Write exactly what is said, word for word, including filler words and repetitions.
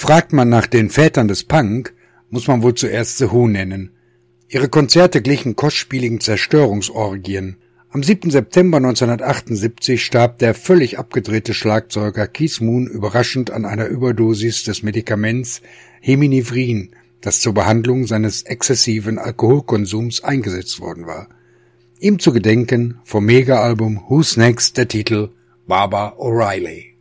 Fragt man nach den Vätern des Punk, muss man wohl zuerst The Who nennen. Ihre Konzerte glichen kostspieligen Zerstörungsorgien. Am siebten September neunzehnhundertachtundsiebzig starb der völlig abgedrehte Schlagzeuger Keith Moon überraschend an einer Überdosis des Medikaments Heminivrin, das zur Behandlung seines exzessiven Alkoholkonsums eingesetzt worden war. Ihm zu gedenken vom Mega-Album Who's Next der Titel Baba O'Reilly.